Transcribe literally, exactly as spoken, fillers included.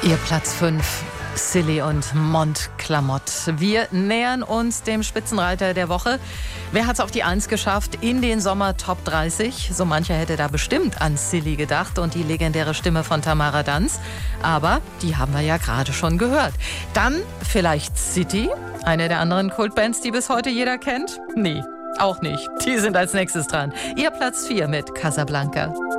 Ihr Platz fünf, Silly und Montclamotte. Wir nähern uns dem Spitzenreiter der Woche. Wer hat es auf die Eins geschafft in den Sommer Top dreißig? So mancher hätte da bestimmt an Silly gedacht und die legendäre Stimme von Tamara Danz. Aber die haben wir ja gerade schon gehört. Dann vielleicht City, eine der anderen Kultbands, die bis heute jeder kennt? Nee, auch nicht. Die sind als nächstes dran. Ihr Platz vier mit Casablanca.